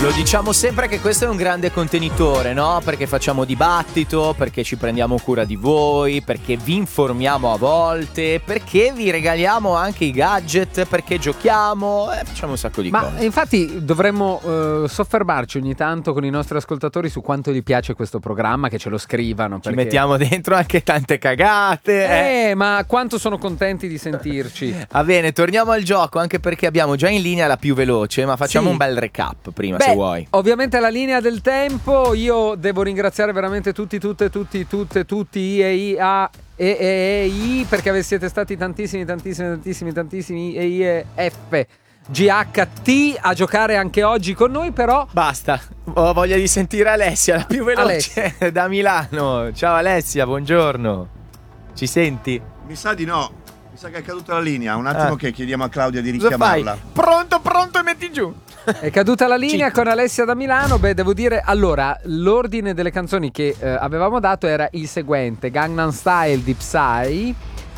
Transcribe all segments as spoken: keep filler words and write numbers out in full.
Lo diciamo sempre che questo è un grande contenitore, no? Perché facciamo dibattito, perché ci prendiamo cura di voi, perché vi informiamo a volte, perché vi regaliamo anche i gadget, perché giochiamo, eh, facciamo un sacco di Ma cose. infatti dovremmo uh, soffermarci ogni tanto con i nostri ascoltatori su quanto gli piace questo programma, che ce lo scrivano. Ci perché... mettiamo dentro anche tante cagate. Eh, eh, ma quanto sono contenti di sentirci. Va bene, torniamo al gioco, anche perché abbiamo già in linea la più veloce, ma facciamo Sì. un bel recap prima, Beh, se vuoi. ovviamente la linea del tempo. Io devo ringraziare veramente tutti, tutte, tutti, tutte, tutti I e I A e E E I, perché siete stati tantissimi, tantissimi, tantissimi, tantissimi E I e F G H T a giocare anche oggi con noi, però Basta, ho voglia di sentire Alessia, la più veloce Alessia. da Milano. Ciao Alessia, buongiorno. Ci senti? Mi sa di no. Mi sa che è caduta la linea. Un attimo Ah. che chiediamo a Claudia di Cosa fai? richiamarla. Pronto, pronto e metti giù. è caduta la linea Cicco. con Alessia da Milano. Beh, devo dire, allora, l'ordine delle canzoni che eh, avevamo dato era il seguente: Gangnam Style di Psy,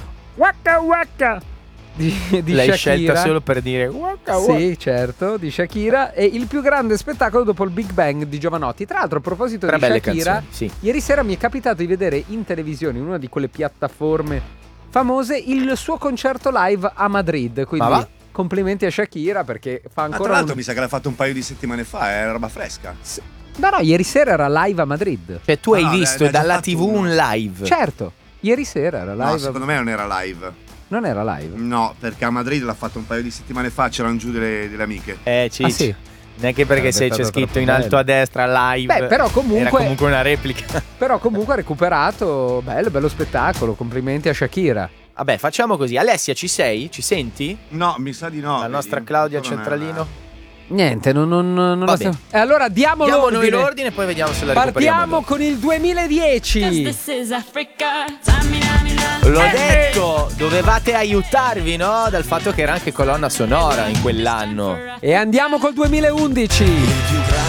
Waka Waka di, di L'hai Shakira. scelta solo per dire waka waka. Sì, certo, di Shakira. E il più grande spettacolo dopo il Big Bang di Giovanotti. Tra l'altro, a proposito Tre di belle Shakira, canzoni, sì. ieri sera mi è capitato di vedere in televisione, in una di quelle piattaforme famose, il suo concerto live a Madrid. Quindi Ma va? complimenti a Shakira, perché fa Ah, ancora tra l'altro un... mi sa che l'ha fatto un paio di settimane fa, è roba fresca. No, no, ieri sera era live a Madrid. Cioè tu Ah, hai no, visto ne ha già dalla fatto tivù uno. un live. Certo, ieri sera era live. No, a- secondo me non era live. Non era live. No, perché a Madrid l'ha fatto un paio di settimane fa, c'erano giù delle, delle amiche. Eh, Ciccio. Ah, sì? Neanche perché Sarebbe se c'è stato scritto troppo in alto bello. a destra live. Beh, però comunque- era comunque una replica. Però comunque ha recuperato. Bello, bello spettacolo. Complimenti a Shakira. Vabbè, facciamo così. Alessia, ci sei? Ci senti? No, mi sa di no. La vedi? nostra Claudia Non è- Centralino. Niente, non, non, non Va la bene. stiamo- E allora diamo Diamo l'ordine. noi l'ordine e poi vediamo se la recuperiamo. Partiamo con il duemiladieci. L'ho detto, dovevate aiutarvi, no? Dal fatto che era anche colonna sonora in quell'anno. E andiamo col duemilaundici.